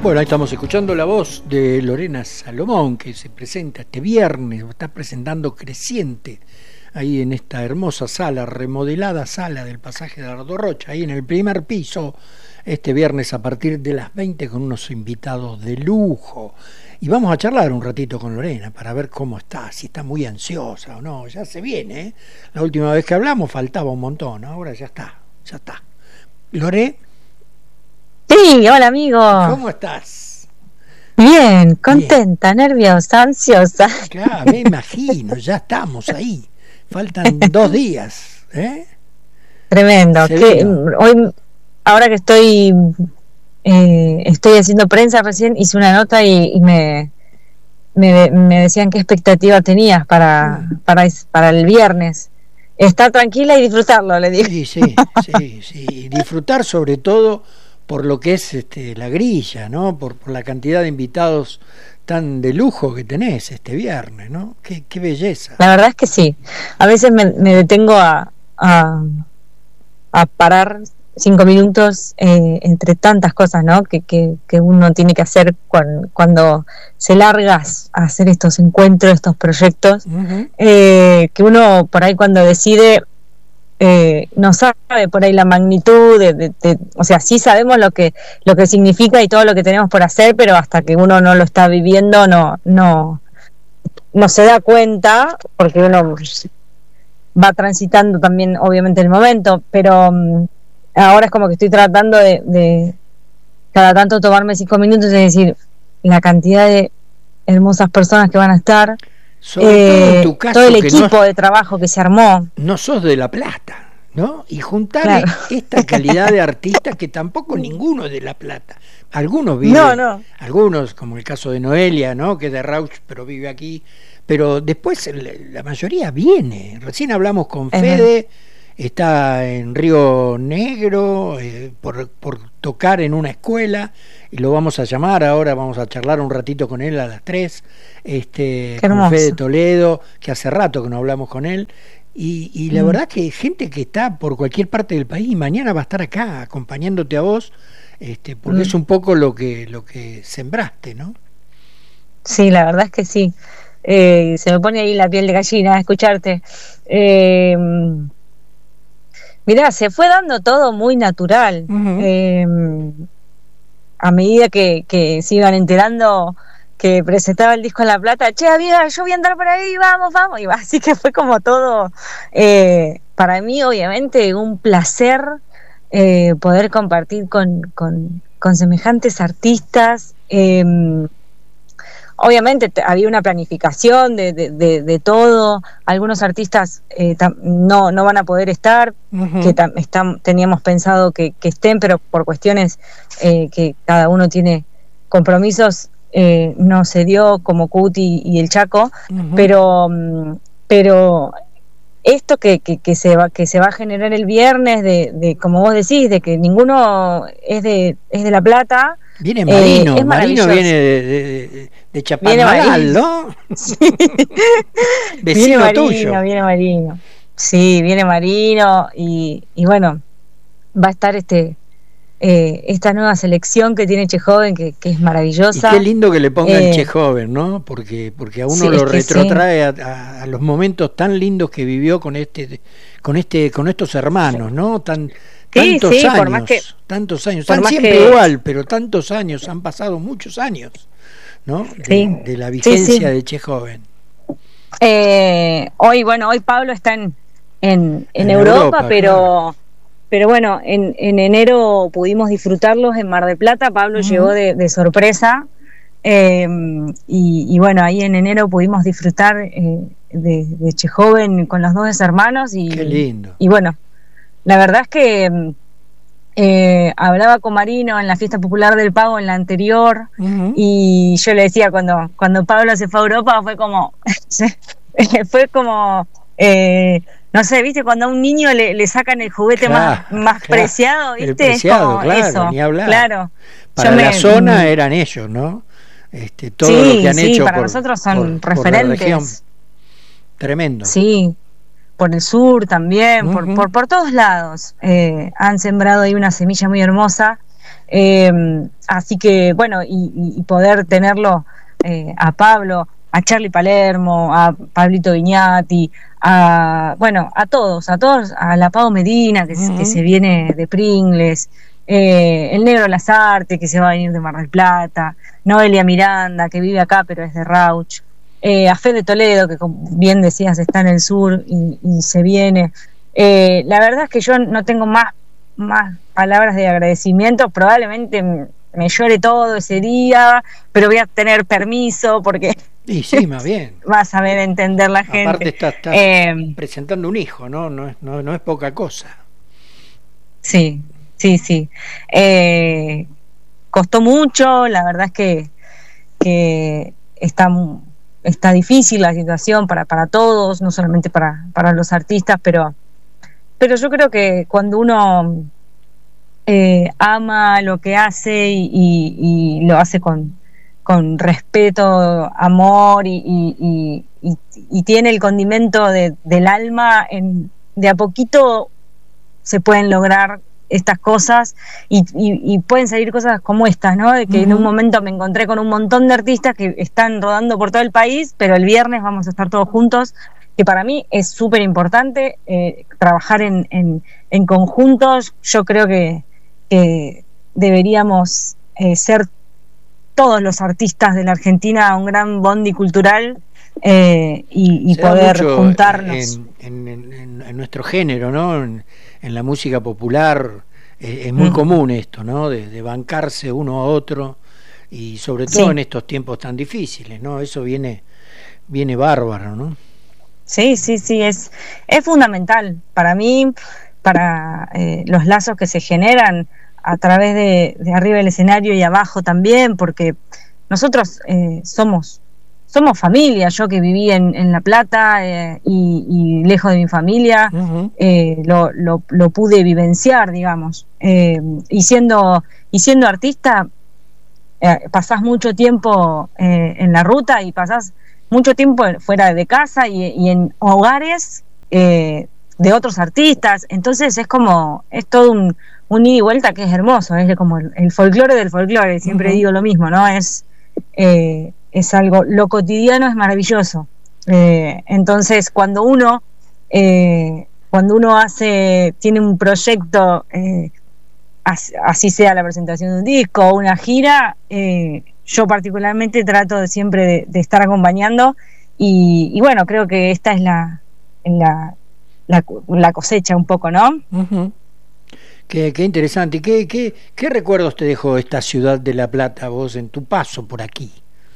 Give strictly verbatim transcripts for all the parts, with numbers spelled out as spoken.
Bueno, ahí estamos escuchando la voz de Lorena Salomón, que se presenta este viernes, está presentando Creciente, ahí en esta hermosa sala, remodelada sala del Pasaje de Ardo Rocha, ahí en el primer piso, este viernes a partir de las veinte con unos invitados de lujo. Y vamos a charlar un ratito con Lorena para ver cómo está, si está muy ansiosa o no. Ya se viene, ¿eh? La última vez que hablamos faltaba un montón, ahora ya está, ya está. Lore. Sí, hola amigo. ¿Cómo estás? Bien, contenta, Bien. nerviosa, ansiosa. Claro, me imagino, ya estamos ahí. Faltan dos días, ¿eh? Tremendo. Que hoy, ahora que estoy eh, estoy haciendo prensa, recién hice una nota y, y me, me me decían qué expectativa tenías para, mm. para, para el viernes. Estar tranquila y disfrutarlo, le digo. Sí, sí, sí, sí. Disfrutar sobre todo por lo que es este, la grilla, ¿no? Por, por la cantidad de invitados tan de lujo que tenés este viernes, ¿no? Qué, qué belleza. La verdad es que sí. A veces me, me detengo a, a, a parar cinco minutos eh, entre tantas cosas, ¿no? Que, que, que uno tiene que hacer cuando, cuando se larga a hacer estos encuentros, estos proyectos, uh-huh. eh, que uno por ahí cuando decide Eh, no sabe por ahí la magnitud de, de, de, o sea, sí sabemos lo que lo que significa y todo lo que tenemos por hacer, pero hasta que uno no lo está viviendo no no no se da cuenta, porque uno va transitando también obviamente el momento, pero um, ahora es como que estoy tratando de, de cada tanto tomarme cinco minutos y decir la cantidad de hermosas personas que van a estar. Sobre eh, todo en tu caso, todo el que equipo no, de trabajo que se armó. No sos de La Plata, ¿no? Y juntar claro. esta calidad de artistas que tampoco ninguno es de La Plata. Algunos viven, no, no. algunos, como el caso de Noelia, ¿no? Que es de Rauch, pero vive aquí. Pero después la mayoría viene. Recién hablamos con Fede, uh-huh. está en Río Negro, eh, por, por tocar en una escuela, y lo vamos a llamar ahora, vamos a charlar un ratito con él a las tres, este, con Fede Toledo, que hace rato que no hablamos con él, y, y la mm. verdad que gente que está por cualquier parte del país, mañana va a estar acá acompañándote a vos, este, porque mm. es un poco lo que, lo que sembraste, ¿no? Sí, la verdad es que sí. Eh, se me pone ahí la piel de gallina escucharte. Eh, mirá, se fue dando todo muy natural. Uh-huh. Eh, a medida que, que se iban enterando que presentaba el disco en La Plata, che, amiga, yo voy a andar por ahí, vamos, vamos, y así que fue como todo, eh, para mí obviamente un placer eh, poder compartir con, con, con semejantes artistas. eh, Obviamente t- había una planificación de, de, de, de todo. Algunos artistas eh, tam- no, no van a poder estar, uh-huh. que tam- están, teníamos pensado que, que estén, pero por cuestiones eh, que cada uno tiene compromisos, eh, no se dio, como Cuti y el Chaco, uh-huh. pero pero esto que, que, que, se va, que se va a generar el viernes, de, de como vos decís, de que ninguno es de, es de La Plata. Viene Marino, eh, Marino viene de, de, de Chapadmalal, ¿no? Sí. Vecino viene Marino, tuyo. Viene Marino. Sí, viene Marino y, y bueno, va a estar este eh, esta nueva selección que tiene Che Joven, que, que es maravillosa. Y qué lindo que le pongan eh, Che Joven, ¿no? Porque, porque a uno sí, lo retrotrae sí. a, a los momentos tan lindos que vivió con este, con este, con estos hermanos, ¿no? Tan Tantos sí, sí, años, por más que, tantos años, están siempre que, igual, pero tantos años, han pasado muchos años, ¿no? De, sí, de la vigencia sí, sí. de Che Joven. Eh, hoy, bueno, hoy Pablo está en, en, en, en Europa, Europa, pero claro. pero bueno, en, en enero pudimos disfrutarlos en Mar del Plata. Pablo uh-huh. llegó de, de sorpresa, eh, y, y bueno, ahí en enero pudimos disfrutar eh, de, de Che Joven con los dos hermanos. Y, qué lindo. Y bueno, la verdad es que eh, hablaba con Marino en la fiesta popular del Pago en la anterior, uh-huh. y yo le decía cuando cuando Pablo se fue a Europa fue como fue como eh, no sé, viste, cuando a un niño le, le sacan el juguete claro, más, más claro. preciado, viste, el preciado, es como claro, eso, ni hablar. Claro. Para yo la me, zona eran ellos, ¿no? Este, todo sí, lo que han sí, hecho para por, nosotros son por, referentes. Por la región. Tremendo. Sí. Por el sur también, uh-huh. por, por por todos lados, eh, han sembrado ahí una semilla muy hermosa, Eh, así que, bueno, y, y poder tenerlo eh, a Pablo, a Charlie Palermo, a Pablito Viñati, a, bueno, a todos, a todos, a la Pau Medina, que, uh-huh. que se viene de Pringles, eh, el Negro Lazarte, que se va a venir de Mar del Plata, Noelia Miranda, que vive acá, pero es de Rauch, eh, a Fede Toledo, que como bien decías, está en el sur y, y se viene. Eh, la verdad es que yo no tengo más, más palabras de agradecimiento, probablemente me llore todo ese día, pero voy a tener permiso porque y sí, más bien vas a saber entender la gente. Aparte estás, estás eh, presentando un hijo, ¿no? No es, no, no es poca cosa. Sí, sí, sí. Eh, costó mucho, la verdad es que, que está, está difícil la situación para, para todos, no solamente para, para los artistas, pero, pero yo creo que cuando uno Eh, ama lo que hace y, y, y lo hace con, con respeto, amor y, y, y, y tiene el condimento de, del alma, en, de a poquito se pueden lograr estas cosas y, y, y pueden salir cosas como estas, ¿no? De que uh-huh. en un momento me encontré con un montón de artistas que están rodando por todo el país, pero el viernes vamos a estar todos juntos, que para mí es súper importante eh, trabajar en, en, en conjuntos. Yo creo que que deberíamos eh, ser todos los artistas de la Argentina un gran bondi cultural eh, y, y poder juntarnos. En, en, en, en nuestro género, ¿no? En, en la música popular eh, es muy uh-huh. común esto, ¿no? De, de bancarse uno a otro y sobre todo sí. en estos tiempos tan difíciles, ¿no? Eso viene, viene bárbaro, ¿no? Sí, sí, sí, es, es fundamental para mí, para eh, los lazos que se generan a través de, de arriba del escenario y abajo también, porque nosotros eh, somos somos familia. Yo que viví en, en La Plata eh, y, y lejos de mi familia, uh-huh. eh, lo, lo, lo pude vivenciar, digamos. Eh, y siendo y siendo artista, eh, pasás mucho tiempo eh, en la ruta y pasás mucho tiempo fuera de casa y, y en hogares eh, de otros artistas. Entonces es como, es todo un, un ida y vuelta que es hermoso, es como el, el folclore del folclore, siempre uh-huh. digo lo mismo, ¿no? Es, eh, es algo, lo cotidiano es maravilloso. Eh, entonces cuando uno, eh, cuando uno hace, tiene un proyecto, eh, así, así sea la presentación de un disco o una gira, eh, yo particularmente trato de siempre de, de estar acompañando y, y bueno, creo que esta es la, la La, la cosecha un poco, ¿no? Uh-huh. Qué, qué interesante. ¿Qué, qué, ¿Qué recuerdos te dejó esta ciudad de La Plata vos en tu paso por aquí?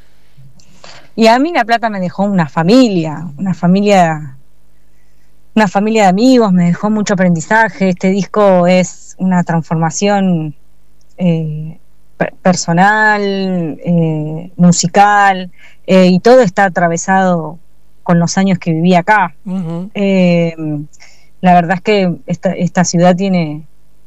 Y a mí La Plata me dejó una familia, una familia, una familia de amigos, me dejó mucho aprendizaje. Este disco es una transformación eh, personal, eh, musical, eh, y todo está atravesado con los años que viví acá. Uh-huh. Eh, la verdad es que esta, esta ciudad tiene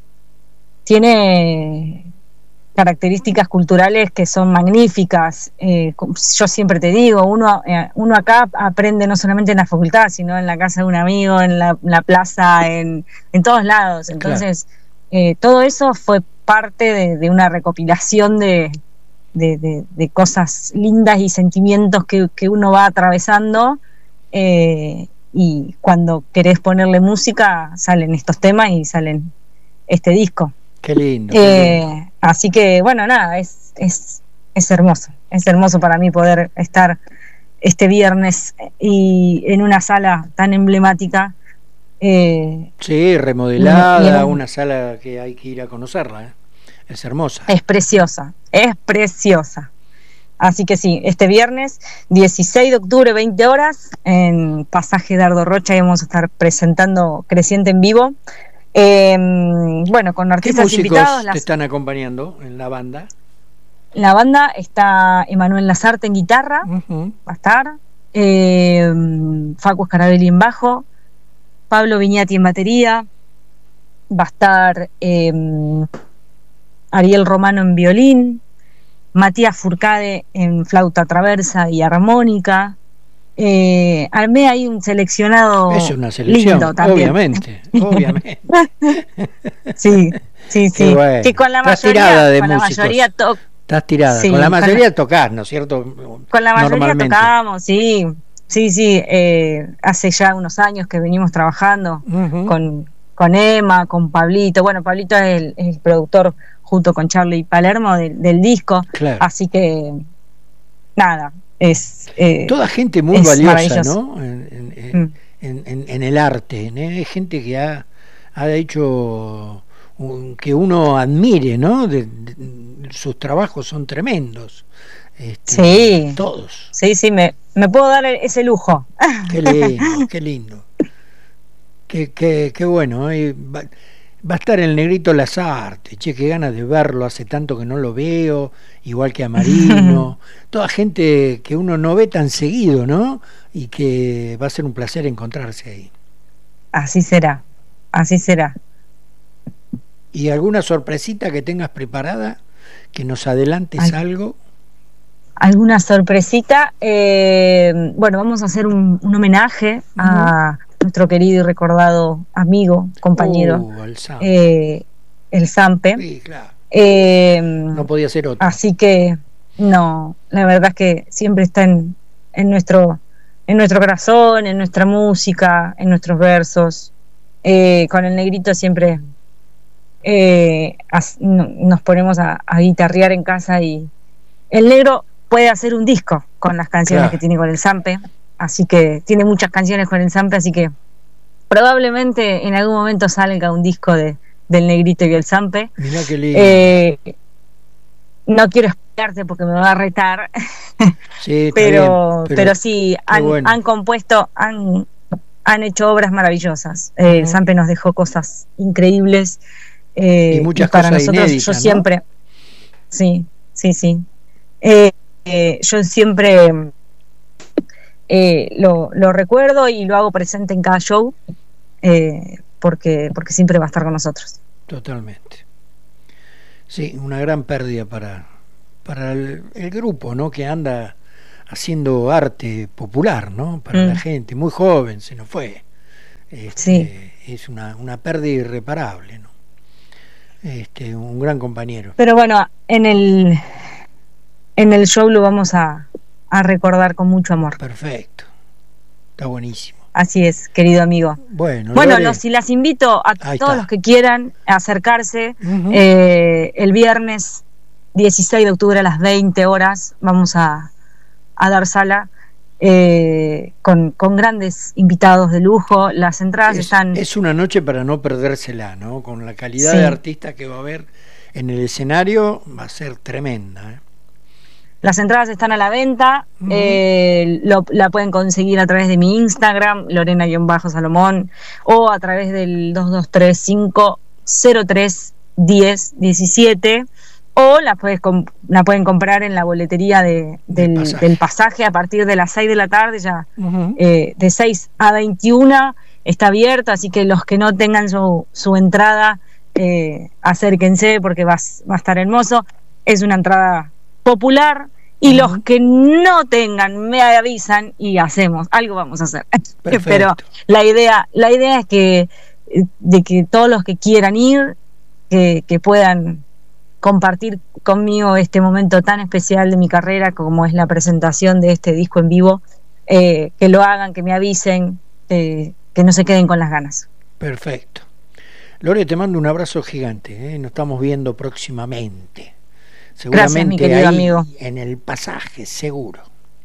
tiene características culturales que son magníficas. Eh, yo siempre te digo, uno eh, uno acá aprende no solamente en la facultad, sino en la casa de un amigo, en la, la plaza, en, en todos lados. Entonces, claro. eh, todo eso fue parte de, de una recopilación de De, de, de cosas lindas y sentimientos que, que uno va atravesando, eh, y cuando querés ponerle música salen estos temas y salen este disco. Qué lindo, eh, qué lindo. Así que bueno, nada, es, es, es hermoso, es hermoso para mí poder estar este viernes y en una sala tan emblemática. Eh, sí, remodelada, y, y una sala que hay que ir a conocerla, ¿eh? Es hermosa. Es preciosa, es preciosa. Así que sí, este viernes dieciséis de octubre, veinte horas, en Pasaje Dardo Rocha, y vamos a estar presentando Creciente en vivo. Eh, bueno, con artistas ¿Qué músicos invitados. Las... te están acompañando en la banda? La banda está Emanuel Lazarte en guitarra, uh-huh. va a estar, eh, Facu Scarabelli en bajo, Pablo Viñati en batería, va a estar eh, Ariel Romano en violín, Matías Furcade en flauta traversa y armónica, eh, armé ahí un seleccionado. Es una selección, lindo también. obviamente, obviamente. Sí, sí, sí. Bueno. Que con la Estás mayoría, tirada de con la músicos. mayoría to Estás tirada. Sí, con la mayoría con la, tocás, ¿no es cierto? Con la mayoría Normalmente. tocamos, sí, sí, sí. Eh, hace ya unos años que venimos trabajando Uh-huh. con, con Emma, con Pablito. Bueno, Pablito es el, es el productor junto con Charlie Palermo del, del disco. Claro. Así que, nada, es... Eh, Toda gente muy es valiosa, ¿no? En, en, mm. en, en, en el arte, ¿no? Hay gente que ha, ha hecho un, que uno admire, ¿no? De, de, sus trabajos son tremendos. Este, sí. Todos. Sí, sí, me, me puedo dar ese lujo. Qué lindo, qué lindo. Qué, qué, qué bueno, ¿eh? Va, va a estar el Negrito Lazarte, che, qué ganas de verlo, hace tanto que no lo veo, igual que a Marino, toda gente que uno no ve tan seguido, ¿no? Y que va a ser un placer encontrarse ahí. Así será, así será. ¿Y alguna sorpresita que tengas preparada? Que nos adelantes Ay. algo. ¿Alguna sorpresita? Eh, bueno, vamos a hacer un, un homenaje uh-huh. a nuestro querido y recordado amigo, compañero, uh, el Zampe. Eh, el Zampe. Sí, claro. Eh, no podía ser otro. Así que, no, la verdad es que siempre está en, en, nuestro, en nuestro corazón, en nuestra música, en nuestros versos. Eh, con el Negrito siempre eh, as, no, nos ponemos a, a guitarrear en casa y el Negro puede hacer un disco con las canciones claro. que tiene con el Zampe, así que tiene muchas canciones con el Zampe, así que probablemente en algún momento salga un disco de, del Negrito y el Zampe. Mirá qué lindo. Eh, no quiero explicarte porque me va a retar, sí, pero, bien, pero pero sí, han, bueno. han compuesto, han, han hecho obras maravillosas. Uh-huh. El Zampe nos dejó cosas increíbles. Eh, y muchas y para cosas nosotros, inéditas, yo ¿no? siempre, sí, sí, sí. Eh, eh, yo siempre eh, lo, lo recuerdo y lo hago presente en cada show eh, porque, porque siempre va a estar con nosotros. Totalmente. Sí, una gran pérdida para, para el, el grupo, ¿no? Que anda haciendo arte popular, ¿no? Para mm. la gente, muy joven, se nos fue. Este, sí. Es una, una pérdida irreparable, ¿no? Este, un gran compañero. Pero bueno, en el en el show lo vamos a, a recordar con mucho amor. Perfecto, está buenísimo. Así es, querido amigo. Bueno, bueno los, si las invito a Ahí todos está. los que quieran a acercarse, uh-huh. eh, el viernes dieciséis de octubre a las veinte horas vamos a, a dar sala eh, con, con grandes invitados de lujo. Las entradas es, están... Es una noche para no perdérsela, ¿no? Con la calidad sí. de artista que va a haber en el escenario, va a ser tremenda, ¿eh? Las entradas están a la venta, uh-huh. eh, lo, la pueden conseguir a través de mi Instagram, Lorena-Salomón, o a través del dos dos tres cinco cero tres diez diecisiete, o la, puedes comp- la pueden comprar en la boletería de, del, pasaje. del pasaje a partir de las seis de la tarde, ya uh-huh. eh, de seis a veintiuna está abierto, así que los que no tengan su, su entrada, eh, acérquense porque va, va a estar hermoso. Es una entrada popular y uh-huh. los que no tengan me avisan y hacemos algo, vamos a hacer. Perfecto. Pero la idea la idea es que de que todos los que quieran ir que, que puedan compartir conmigo este momento tan especial de mi carrera como es la presentación de este disco en vivo, eh, que lo hagan, que me avisen, eh, que no se queden con las ganas. Perfecto. Lore, te mando un abrazo gigante, ¿eh? Nos estamos viendo próximamente. Seguramente Gracias, mi querido ahí amigo. En el pasaje, seguro.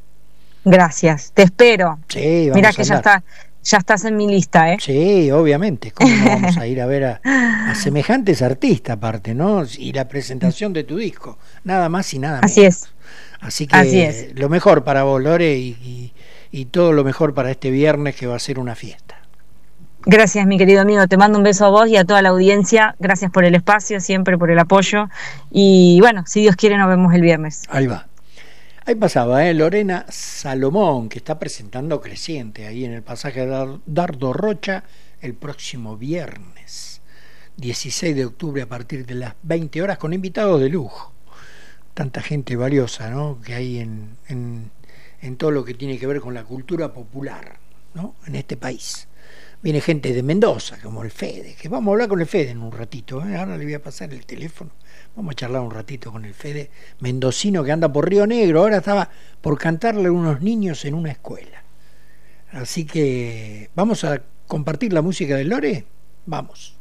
Gracias, te espero. Sí, vamos Mira a que hablar. ya está, ya estás en mi lista, ¿eh? Sí, obviamente. ¿Cómo no vamos a ir a ver a, a semejantes artistas aparte, ¿no? Y la presentación de tu disco, nada más y nada menos. Así es. Así que Así es. Lo mejor para vos, Lore, y, y, y todo lo mejor para este viernes que va a ser una fiesta. Gracias, mi querido amigo, te mando un beso a vos y a toda la audiencia, gracias por el espacio, siempre por el apoyo, y bueno, si Dios quiere nos vemos el viernes. Ahí va. Ahí pasaba, ¿eh? Lorena Salomón, que está presentando Creciente ahí en el pasaje de Dardo Rocha el próximo viernes dieciséis de octubre a partir de las veinte horas con invitados de lujo. Tanta gente valiosa, ¿no? Que hay en, en, en todo lo que tiene que ver con la cultura popular, ¿no? En este país. Viene gente de Mendoza, como el Fede, que vamos a hablar con el Fede en un ratito, ¿eh? Ahora le voy a pasar el teléfono, vamos a charlar un ratito con el Fede, mendocino que anda por Río Negro, ahora estaba por cantarle a unos niños en una escuela. Así que, ¿vamos a compartir la música de Lore? Vamos.